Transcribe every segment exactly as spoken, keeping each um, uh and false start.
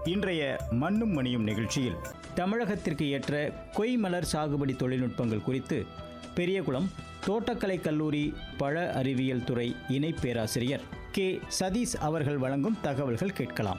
இன்றைய மண்ணும் மணியும் நிகழ்ச்சியில் தமிழகத்திற்கு ஏற்ற கொய்மலர் சாகுபடி தொழில்நுட்பங்கள் குறித்து பெரியகுளம் தோட்டக்கலை கல்லூரி பழ அறிவியல் துறை இணை பேராசிரியர் கே சதீஷ் அவர்கள் வழங்கும் தகவல்கள் கேட்கலாம்.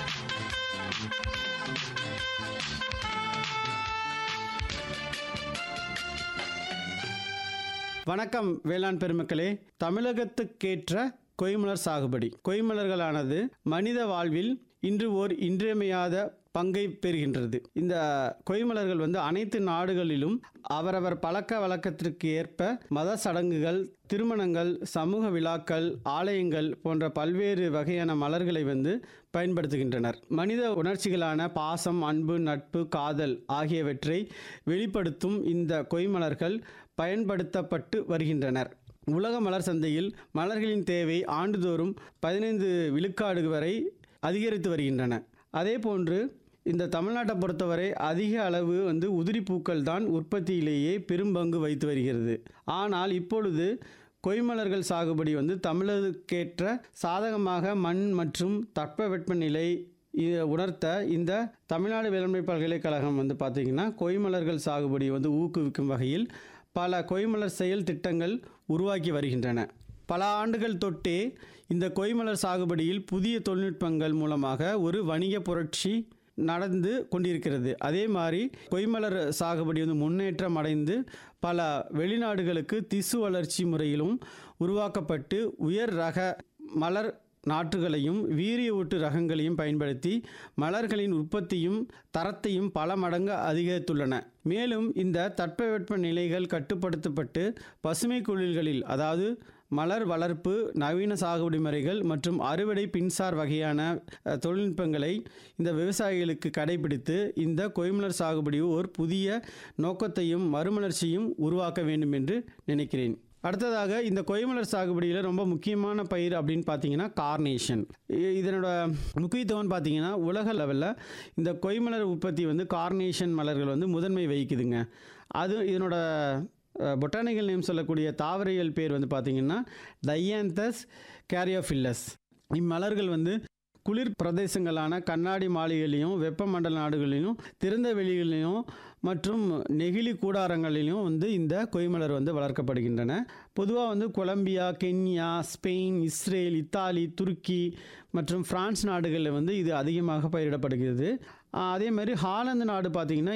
வணக்கம் வேளாண் பெருமக்களே. தமிழகத்துக்கேற்ற கொய்மலர் சாகுபடி. கொய்மலர்களானது மனித வாழ்வில் இன்று ஓர் இன்றியமையாத பங்கை பெறுகின்றது. இந்த கொய்மலர்கள் வந்து அனைத்து நாடுகளிலும் அவரவர் பழக்க வழக்கத்திற்கு ஏற்ப மத சடங்குகள், திருமணங்கள், சமூக விழாக்கள், ஆலயங்கள் போன்ற பல்வேறு வகையான மலர்களை வந்து பயன்படுத்துகின்றனர். மனித உணர்ச்சிகளான பாசம், அன்பு, நட்பு, காதல் ஆகியவற்றை வெளிப்படுத்தும் இந்த கொய்மலர்கள் பயன்படுத்தப்பட்டு வருகின்றனர். உலக மலர் சந்தையில் மலர்களின் தேவை ஆண்டுதோறும் பதினைந்து விழுக்காடு வரை அதிகரித்து வருகின்றன. அதே போன்று இந்த தமிழ்நாட்டை பொறுத்தவரை அதிக அளவு வந்து உதிரி பூக்கள் தான் உற்பத்தியிலேயே பெரும்பங்கு வைத்து வருகிறது. ஆனால் இப்பொழுது கொய்மலர்கள் சாகுபடி வந்து தமிழகத்துக்கேற்ற சாதகமாக மண் மற்றும் தட்பவெப்பநிலை உணர்த்த இந்த தமிழ்நாடு வேளாண்மை பல்கலைக்கழகம் வந்து பார்த்திங்கன்னா கொய்மலர்கள் சாகுபடி வந்து ஊக்குவிக்கும் வகையில் பல கொய்மலர் செயல் திட்டங்கள் உருவாக்கி வருகின்றன. பல ஆண்டுகள் தொட்டே இந்த கொய்மலர் சாகுபடியில் புதிய தொழில்நுட்பங்கள் மூலமாக ஒரு வணிக புரட்சி நடந்து கொண்டிருக்கிறது. அதே மாதிரி கொய்மலர் சாகுபடி வந்து முன்னேற்றம் அடைந்து பல வெளிநாடுகளுக்கு திசு வளர்ச்சி முறையிலும் உருவாக்கப்பட்டு உயர் ரக மலர் நாற்றுகளையும் வீரிய ஊட்டு ரகங்களையும் பயன்படுத்தி மலர்களின் உற்பத்தியும் தரத்தையும் பல மடங்கு அதிகரித்துள்ளன. மேலும் இந்த தட்பவெப்ப நிலைகள் கட்டுப்படுத்தப்பட்டு பசுமை குழில்களில், அதாவது மலர் வளர்ப்பு, நவீன சாகுபடி முறைகள் மற்றும் அறுவடை பின்சார் வகையான தொழில்நுட்பங்களை இந்த விவசாயிகளுக்கு கடைபிடித்து இந்த கொய்மலர் சாகுபடி ஒரு புதிய நோக்கத்தையும் மறுமலர்ச்சியும் உருவாக்க வேண்டும் என்று நினைக்கிறேன். அடுத்ததாக இந்த கொய்மலர் சாகுபடியில் ரொம்ப முக்கியமான பயிர் அப்படின்னு பார்த்தீங்கன்னா கார்னேஷன். இதனோட முக்கியத்துவம் பார்த்தீங்கன்னா உலக லெவலில் இந்த கொய்மலர் உற்பத்தி வந்து கார்னேஷன் மலர்கள் வந்து முதன்மை வகிக்குதுங்க. அது இதனோட பொட்டானிக்கல் நேம் சொல்லக்கூடிய தாவரியல் பேர் வந்து பார்த்திங்கன்னா டையாந்தஸ் கேரியோஃபில்லஸ். இம்மலர்கள் வந்து குளிர் பிரதேசங்களான கண்ணாடி மாளிகையிலையும், வெப்பமண்டல நாடுகளிலும், திறந்த வெளிகளிலும் மற்றும் நெகிழி கூடாரங்களிலும் வந்து இந்த கொய்மலர் வந்து வளர்க்கப்படுகின்றன. பொதுவாக வந்து Colombia, Kenya, Spain, Israel, Italy, துருக்கி மற்றும் பிரான்ஸ் நாடுகளில் வந்து இது அதிகமாக பயிரிடப்படுகிறது. அதே மாதிரி ஹாலந்து நாடு பார்த்திங்கன்னா